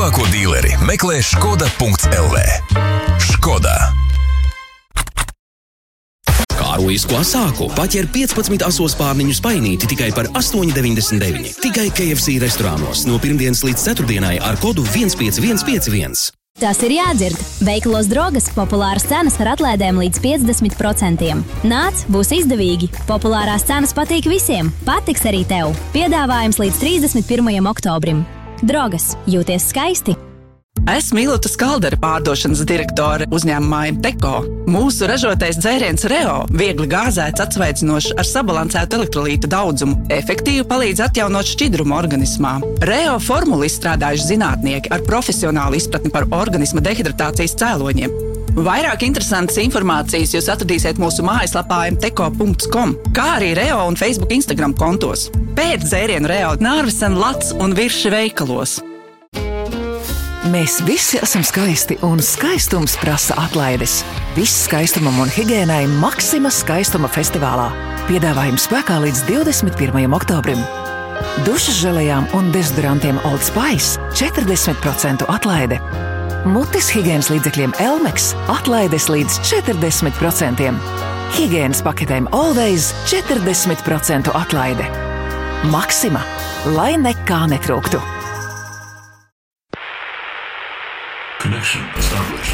tuvāko dīleri meklē škoda.lv. Škoda. Kārojisko asāku paķer 15 asos pārniņu spainīti tikai par 8,99. Tikai KFC restorānos no pirmdienas līdz ceturtdienai ar kodu 15151. Tas ir jādzird. Veikalos Drogas populāras cenas ar atlaidēm līdz 50%. Nāc, būs izdevīgi. Populārās cenas patīk visiem. Patiks arī tev. Piedāvājums līdz 31. oktobrim. Drogas. Jūties skaisti. Esmu Ilota Skaldera, pārdošanas direktore uzņēmumā Teko. Mūsu ražotais dzēriens Reo viegli gāzēts, atsvaidzinošs ar sabalansētu elektrolītu daudzumu, efektīvi palīdz atjaunot šķidrumu organismā. Reo formulu izstrādājuši zinātnieki ar profesionālu izpratni par organisma dehidratācijas cēloņiem. Vairāk interesantas informācijas jūs atradīsiet mūsu mājaslapā mteko.com, kā arī Reo un Facebook Instagram kontos. Pēc dzērienu Reo Nārvesen, Lats un Virši veikalos. Mēs visi esam skaisti, un skaistums prasa atlaides. Viss skaistumam un higiēnai Maxima skaistuma festivālā. Piedāvājums spēkā līdz 21. oktobrim. Dušas želejām un dezodorantiem Old Spice 40% atlaide. Mutes higiēnas līdzekļiem Elmex atlaides līdz 40%. Higiēnas paketēm Always 40% atlaide. Maxima, lai nekā netrūktu. Connection established.